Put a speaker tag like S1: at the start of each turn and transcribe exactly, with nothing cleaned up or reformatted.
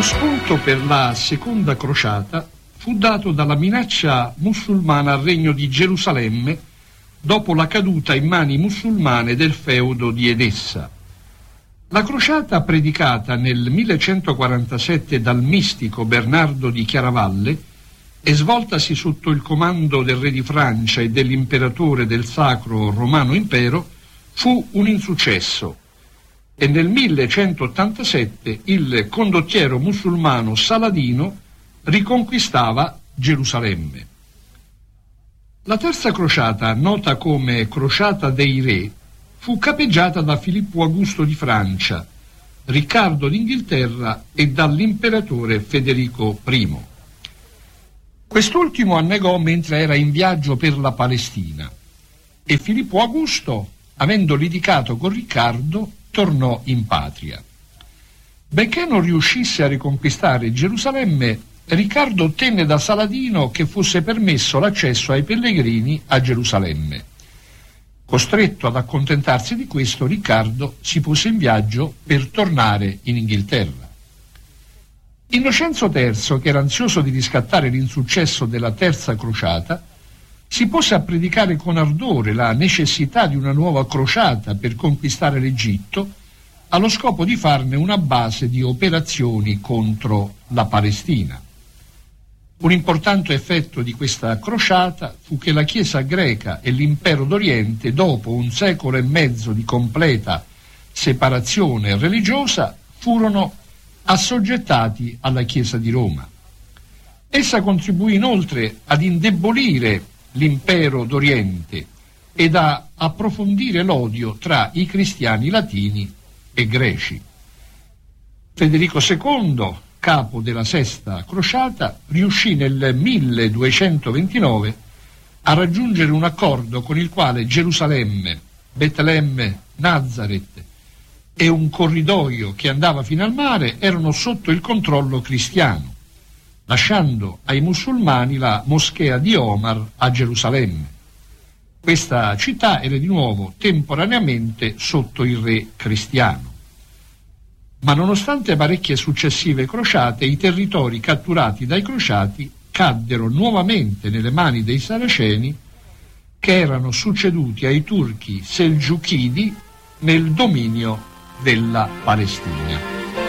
S1: spunto per la seconda crociata fu dato dalla minaccia musulmana al regno di Gerusalemme dopo la caduta in mani musulmane del feudo di Edessa. La crociata predicata nel millecentoquarantasette dal mistico Bernardo di Chiaravalle e svoltasi sotto il comando del re di Francia e dell'imperatore del Sacro Romano Impero fu un insuccesso e nel millecentottantasette il condottiero musulmano Saladino riconquistava Gerusalemme. La terza crociata, nota come Crociata dei Re, fu capeggiata da Filippo Augusto di Francia, Riccardo d'Inghilterra e dall'imperatore Federico primo. Quest'ultimo annegò mentre era in viaggio per la Palestina e Filippo Augusto, avendo litigato con Riccardo, tornò in patria. Benché non riuscisse a riconquistare Gerusalemme, Riccardo ottenne da Saladino che fosse permesso l'accesso ai pellegrini a Gerusalemme. Costretto ad accontentarsi di questo, Riccardo si pose in viaggio per tornare in Inghilterra. Innocenzo terzo, che era ansioso di riscattare l'insuccesso della terza crociata, si pose a predicare con ardore la necessità di una nuova crociata per conquistare l'Egitto, allo scopo di farne una base di operazioni contro la Palestina. Un importante effetto di questa crociata fu che la Chiesa greca e l'impero d'Oriente, dopo un secolo e mezzo di completa separazione religiosa, furono assoggettati alla Chiesa di Roma. Essa contribuì inoltre ad indebolire l'impero d'Oriente ed a approfondire l'odio tra i cristiani latini e greci. Federico secondo, capo della sesta crociata, riuscì nel milleduecentoventinove a raggiungere un accordo con il quale Gerusalemme, Betlemme, Nazareth e un corridoio che andava fino al mare erano sotto il controllo cristiano, lasciando ai musulmani la moschea di Omar a Gerusalemme. Questa città era di nuovo temporaneamente sotto il re cristiano. Ma nonostante parecchie successive crociate, i territori catturati dai crociati caddero nuovamente nelle mani dei saraceni, che erano succeduti ai turchi selgiuchidi nel dominio della Palestina.